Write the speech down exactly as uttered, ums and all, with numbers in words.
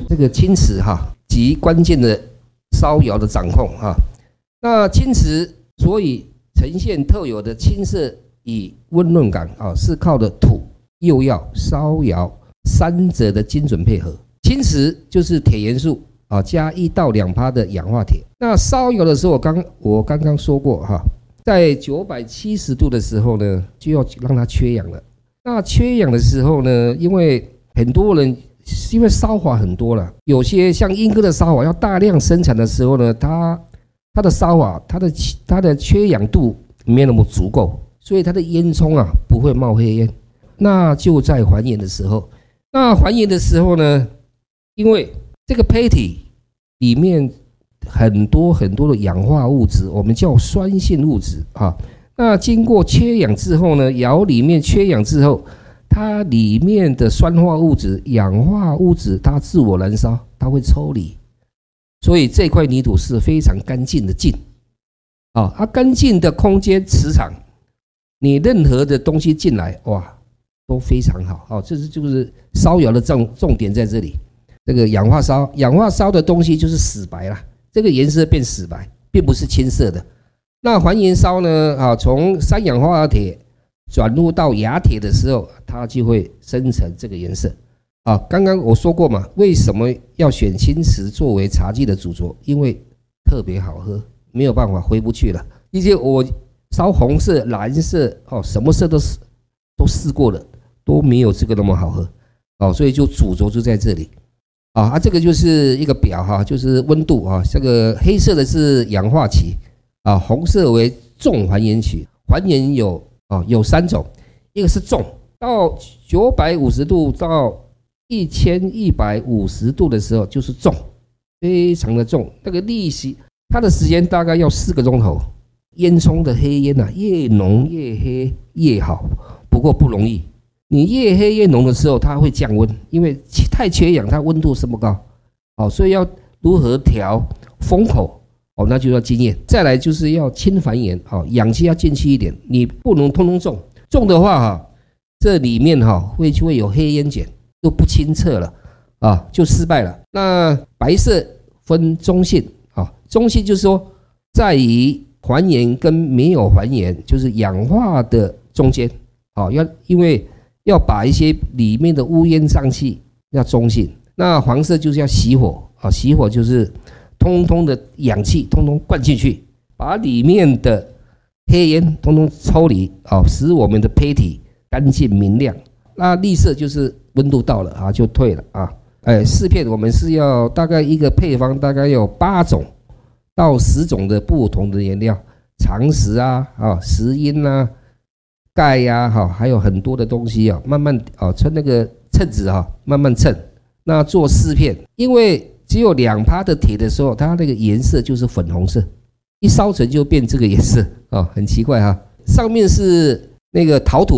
这个青瓷哈极关键的烧窑的掌控哈。那青瓷所以呈现特有的青色与温润感啊，是靠的土、釉药、烧窑三者的精准配合。青瓷就是铁元素啊，加一到两趴的氧化铁。那烧窑的时候，我刚我刚刚说过哈，在九百七十度的时候呢，就要让它缺氧了。那缺氧的时候呢，因为很多人因为烧法很多了，有些像英哥的烧法要大量生产的时候呢，它它的烧法它的它的缺氧度没那么足够，所以它的烟囱啊不会冒黑烟。那就在还原的时候，那还原的时候呢，因为这个胚体里面很多很多的氧化物质，我们叫酸性物质啊。那经过缺氧之后呢，窑里面缺氧之后，它里面的酸化物质、氧化物质，它自我燃烧，它会抽离，所以这块泥土是非常干净的净啊。它干净的空间磁场，你任何的东西进来，哇，都非常好啊。这是就是烧窑的重重点在这里。这个氧化烧，氧化烧的东西就是死白啦，这个颜色变死白，并不是青色的。那还原烧呢？啊，从三氧化铁转入到亚铁的时候，它就会生成这个颜色。啊，刚刚我说过嘛，为什么要选青瓷作为茶具的主轴？因为特别好喝，没有办法回不去了。而且我烧红色、蓝色，哦，什么色都试都试过了，都没有这个那么好喝。哦，所以就主轴就在这里。啊，啊这个就是一个表哈，就是温度啊。这个黑色的是氧化期。啊，红色为重还原期，还原有啊有三种，一个是重，到九百五十度到一千一百五十度的时候就是重，非常的重，那个利息它的时间大概要四个钟头，烟囱的黑烟啊越浓越黑越好，不过不容易，你越黑越浓的时候它会降温，因为太缺氧它温度升不高，哦，所以要如何调封口。哦，那就要经验。再来就是要轻还原，哦，氧气要进去一点，你不能通通重，重的话哈，这里面哈会就会有黑烟碱，就不清澈了啊，就失败了。那白色分中性啊，中性就是说在于还原跟没有还原，就是氧化的中间，啊，要因为要把一些里面的乌烟瘴气要中性。那黄色就是要熄火啊，熄火就是。通通的氧气通通灌进去，把里面的黑烟通通抽离啊，使我们的胚体干净明亮。那绿色就是温度到了啊，就退了啊。哎，四片我们是要大概一个配方，大概有八种到十种的不同的原料，长石啊、啊石英啊、钙呀、啊，哈，还有很多的东西啊，慢慢啊，称那个称子啊，慢慢称。那做四片，因为只有两趴的铁的时候，它那个颜色就是粉红色，一烧成就变这个颜色啊，很奇怪哈。上面是那个陶土。